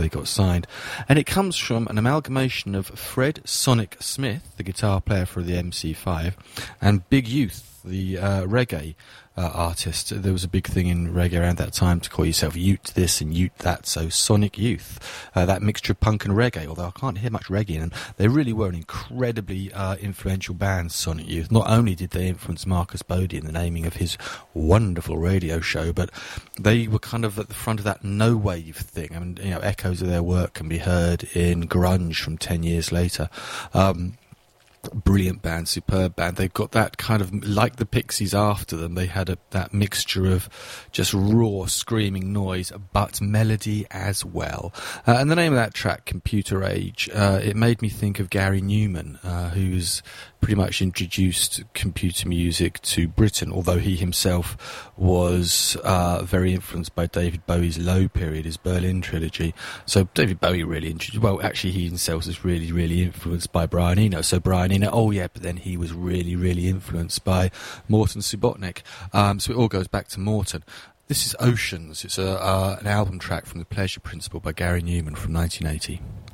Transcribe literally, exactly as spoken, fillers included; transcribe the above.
they got signed. And it comes from an amalgamation of Fred Sonic Smith, the guitar player for the M C five, and Big Youth, the uh, reggae uh, artist. There was a big thing in reggae around that time to call yourself Ute this and Ute that, so Sonic Youth. Uh, that mixture of punk and reggae, although I can't hear much reggae in them. They really were an incredibly uh, influential band, Sonic Youth. Not only did they influence Marcus Bodie in the naming of his wonderful radio show, but they were kind of at the front of that no-wave thing. I mean, you know, echoes of their work can be heard in grunge from ten years later. Um, Brilliant band, superb band. They've got that kind of, like the Pixies after them, they had a, that mixture of just raw screaming noise but melody as well. Uh, and the name of that track, Computer Age, uh, it made me think of Gary Newman, uh, who's pretty much introduced computer music to Britain, although he himself was uh, very influenced by David Bowie's Low period, his Berlin trilogy. So David Bowie really introduced, well, actually he himself was really, really influenced by Brian Eno. So Brian Eno, oh yeah, but then he was really, really influenced by Morton Subotnick. Um, so it all goes back to Morton. This is Oceans. It's a, uh, an album track from The Pleasure Principle by Gary Newman from nineteen eighty.